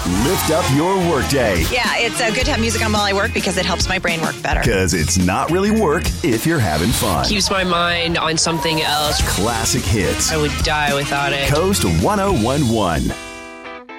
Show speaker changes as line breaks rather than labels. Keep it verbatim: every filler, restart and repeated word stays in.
Lift up your workday.
Yeah, it's uh, good to have music on while I work because it helps my brain work better.
Because it's not really work if you're having fun.
Keeps my mind on something else.
Classic hits.
I would die without it.
Coast one oh one one.